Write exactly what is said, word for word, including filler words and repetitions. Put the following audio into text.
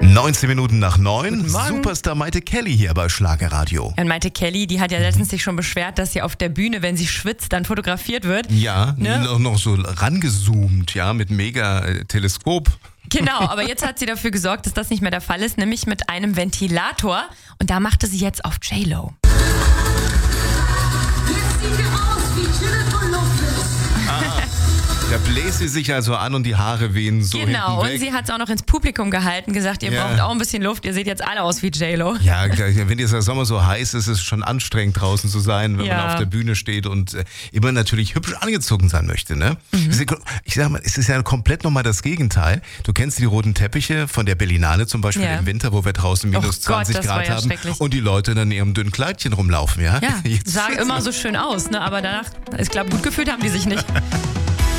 neunzehn Minuten nach neun. Guten Morgen. Superstar Maite Kelly hier bei Schlagerradio. Und Maite Kelly, die hat ja letztens sich schon beschwert, dass sie auf der Bühne, wenn sie schwitzt, dann fotografiert wird. Ja, Ne? noch, noch so rangezoomt, ja, mit Mega-Teleskop. Genau, aber jetzt hat sie dafür gesorgt, dass das nicht mehr der Fall ist, nämlich mit einem Ventilator. Und da machte sie jetzt auf J-Lo. Da bläst sie sich also an und die Haare wehen so Genau, hinten weg. und sie hat es auch noch ins Publikum gehalten, gesagt, ihr Ja. braucht auch ein bisschen Luft, ihr seht jetzt alle aus wie J-Lo. Ja, wenn der Sommer so heiß ist, ist es schon anstrengend draußen zu sein, wenn Ja. man auf der Bühne steht und äh, immer natürlich hübsch angezogen sein möchte, ne? Mhm. Ich sag mal, es ist ja komplett nochmal das Gegenteil. Du kennst die roten Teppiche von der Berlinale zum Beispiel Ja. im Winter, wo wir draußen minus Oh Gott, zwanzig das war Grad ja haben schrecklich. und die Leute dann in ihrem dünnen Kleidchen rumlaufen, ja? Ja, Jetzt- sah immer so schön aus, ne? Aber danach, ich glaube, gut gefühlt haben die sich nicht.